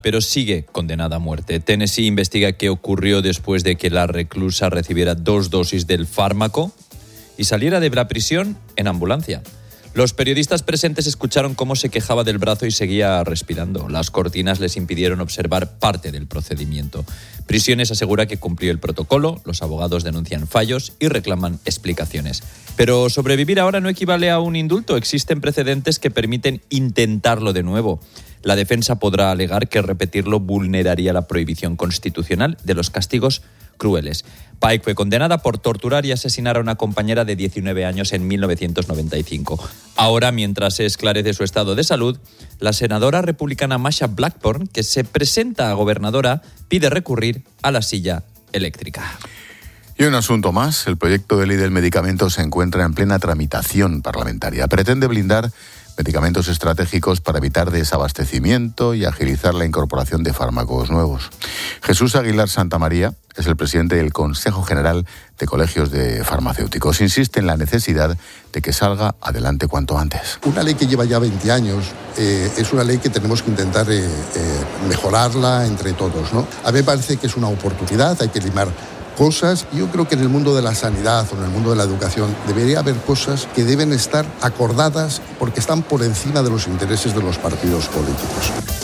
pero sigue condenada a muerte. Tennessee investiga qué ocurrió después de que la reclusa recibiera 2 dosis del fármaco y saliera de la prisión en ambulancia. Los periodistas presentes escucharon cómo se quejaba del brazo y seguía respirando. Las cortinas les impidieron observar parte del procedimiento. Prisiones asegura que cumplió el protocolo, los abogados denuncian fallos y reclaman explicaciones. Pero sobrevivir ahora no equivale a un indulto. Existen precedentes que permiten intentarlo de nuevo. La defensa podrá alegar que repetirlo vulneraría la prohibición constitucional de los castigos crueles. Pike fue condenada por torturar y asesinar a una compañera de 19 años en 1995. Ahora, mientras se esclarece su estado de salud, la senadora republicana Marsha Blackburn, que se presenta a gobernadora, pide recurrir a la silla eléctrica. Y un asunto más, el proyecto de ley del medicamento se encuentra en plena tramitación parlamentaria. Pretende blindar medicamentos estratégicos para evitar desabastecimiento y agilizar la incorporación de fármacos nuevos. Jesús Aguilar Santamaría es el presidente del Consejo General de Colegios de Farmacéuticos. Insiste en la necesidad de que salga adelante cuanto antes. Una ley que lleva ya 20 años es una ley que tenemos que intentar mejorarla entre todos, ¿no? A mí me parece que es una oportunidad, hay que limar cosas. Yo creo que en el mundo de la sanidad o en el mundo de la educación debería haber cosas que deben estar acordadas porque están por encima de los intereses de los partidos políticos.